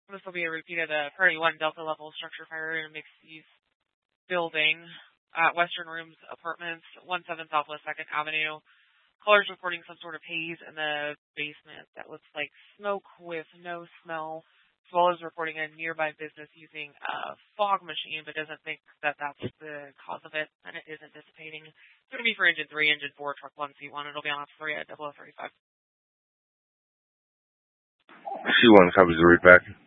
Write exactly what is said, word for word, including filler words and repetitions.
This will be a repeat of the Priority one Delta level structure fire in a mixed-use building at Western Rooms Apartments, one seven Southwest second Avenue. Callers reporting some sort of haze in the basement that looks like smoke with no smell, as well as reporting a nearby business using a fog machine, but doesn't think that that's the cause of it, and it isn't dissipating. It's going to be for Engine three, Engine four, Truck one, C one. It'll be on Ops three at double oh thirty-five. C one copies the read back.